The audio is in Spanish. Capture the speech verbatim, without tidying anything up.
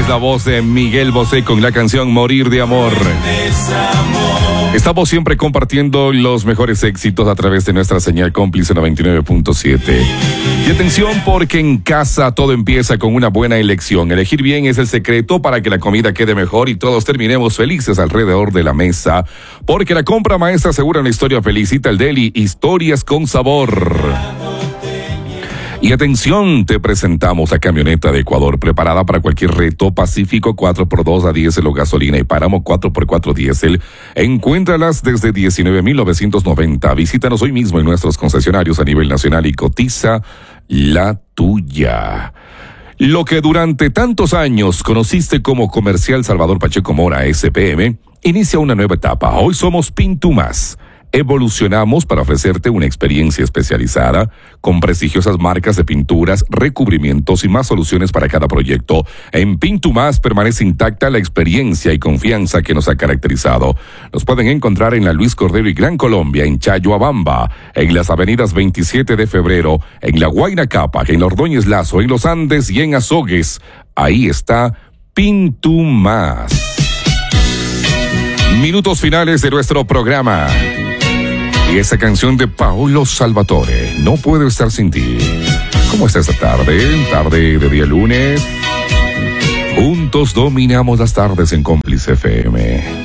es la voz de Miguel Bosé con la canción Morir de Amor. Estamos siempre compartiendo los mejores éxitos a través de nuestra señal cómplice noventa y nueve punto siete. Y atención, porque en casa todo empieza con una buena elección. Elegir bien es el secreto para que la comida quede mejor y todos terminemos felices alrededor de la mesa. Porque la compra maestra asegura una historia feliz. Cita el Deli, historias con sabor. Y atención, te presentamos la camioneta de Ecuador, preparada para cualquier reto. Pacífico cuatro por dos a diésel o gasolina y Páramo cuatro por cuatro diésel. Encuéntralas desde diecinueve mil novecientos noventa. Visítanos hoy mismo en nuestros concesionarios a nivel nacional y cotiza la tuya. Lo que durante tantos años conociste como Comercial Salvador Pacheco Mora S P M, inicia una nueva etapa. Hoy somos Pintumas. Evolucionamos para ofrecerte una experiencia especializada con prestigiosas marcas de pinturas, recubrimientos y más soluciones para cada proyecto. En Pintumas permanece intacta la experiencia y confianza que nos ha caracterizado. Nos pueden encontrar en la Luis Cordero y Gran Colombia, en Chayoabamba, en las avenidas veintisiete de febrero, en la Guayna Cápac, en Ordóñez Lazo, en Los Andes y en Azogues. Ahí está Pintumas. Minutos finales de nuestro programa. Y esa canción de Paolo Salvatore, No puedo estar sin ti. ¿Cómo está esta tarde? Tarde de día lunes. Juntos dominamos las tardes en Cómplice F M.